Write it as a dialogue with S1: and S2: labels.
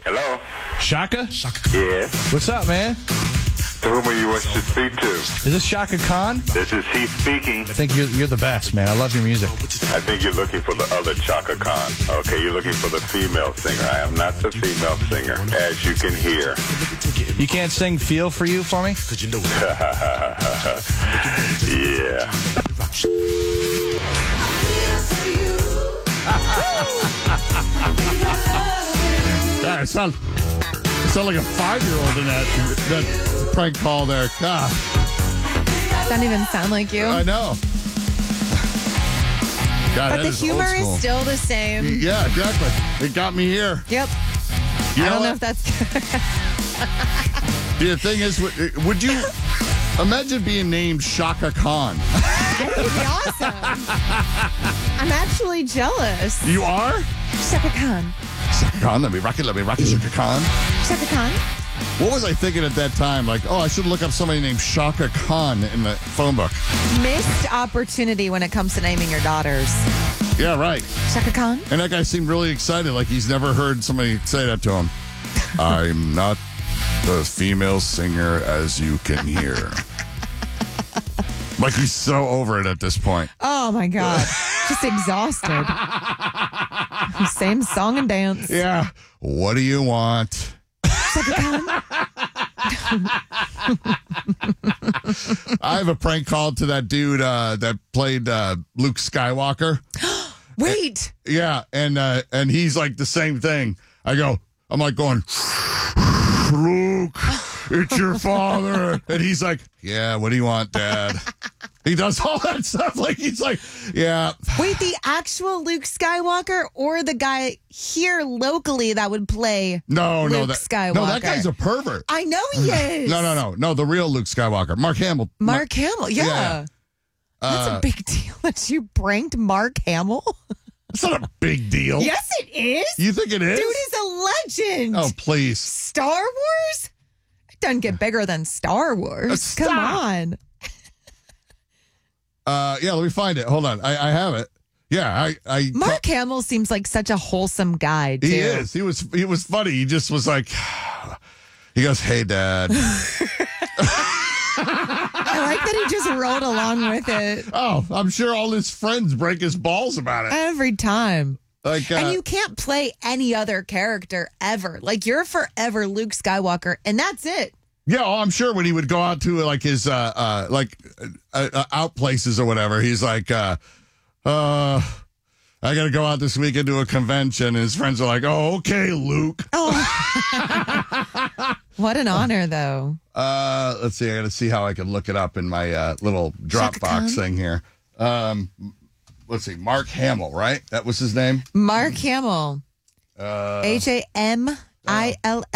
S1: Hello?
S2: Shaka?
S1: Yes.
S2: What's up, man?
S1: To whom are you wish to speak to?
S2: Is this Shaka Khan?
S1: This is he speaking.
S2: I think you're the best, man. I love your music.
S1: I think you're looking for the other Chaka Khan. Okay, you're looking for the female singer. I am not the female singer, as you can hear.
S2: You can't sing Feel For You for me?
S1: Yeah.
S3: Yeah, I sound like a 5-year-old in that prank call there. God,
S4: Doesn't even sound like you.
S3: I know. God,
S4: But
S3: that
S4: the
S3: is
S4: humor
S3: old
S4: is
S3: school.
S4: still the same.
S3: Yeah, exactly. It got me here.
S4: Yep.
S3: You
S4: I
S3: know
S4: don't know
S3: what?
S4: if that's
S3: The thing is, would you imagine being named Shaka Khan?
S4: That would be awesome. I'm actually jealous.
S3: You are?
S4: Shaka Khan.
S3: Shaka Khan, let me rock it, Shaka Khan.
S4: Shaka Khan.
S3: What was I thinking at that time? Like, oh, I should look up somebody named Shaka Khan in the phone book.
S4: Missed opportunity when it comes to naming your daughters.
S3: Yeah, right.
S4: Shaka Khan.
S3: And that guy seemed really excited, like he's never heard somebody say that to him. I'm not the female singer, as you can hear. Like he's so over it at this point.
S4: Oh my God. Just exhausted. Same song and dance.
S3: Yeah. What do you want?
S4: Shaka Khan.
S3: I have a prank call to that dude that played Luke Skywalker.
S4: Wait.
S3: Yeah, and he's like the same thing. I'm like going, Luke, it's your father. And he's like, yeah, what do you want, Dad? He does all that stuff. Like, he's like, yeah.
S4: Wait, the actual Luke Skywalker or the guy here locally that would play
S3: No,
S4: Luke
S3: that
S4: Skywalker?
S3: No, that guy's a pervert.
S4: I know he is.
S3: No, the real Luke Skywalker. Mark Hamill.
S4: Mark Hamill, yeah. That's a big deal that you pranked Mark Hamill.
S3: It's not a big deal.
S4: Yes, it is.
S3: You think it is?
S4: Dude, he's a legend.
S3: Oh, please.
S4: Star Wars? It doesn't get bigger than Star Wars.
S3: Stop.
S4: Come on.
S3: Yeah, let me find it. Hold on. I have it. Yeah, I
S4: Mark Hamill seems like such a wholesome guy, too.
S3: He is. He was funny. He just was like, he goes, hey, Dad.
S4: I like that he just rolled along with it
S3: Oh, I'm sure all his friends break his balls about it.
S4: every time.
S3: Like,
S4: And you can't play any other character ever. Like, you're forever Luke Skywalker, and that's it.
S3: yeah, I'm sure when he would go out to like his out places or whatever, he's like, I got to go out this weekend to a convention. And his friends are like, oh, okay, Luke.
S4: What an honor, though.
S3: Let's see. I got to see how I can look it up in my little
S4: Shaka Khan?
S3: Dropbox thing here. Let's see. Mark Hamill, right? That was his name?
S4: Mark Hamill. Hamil.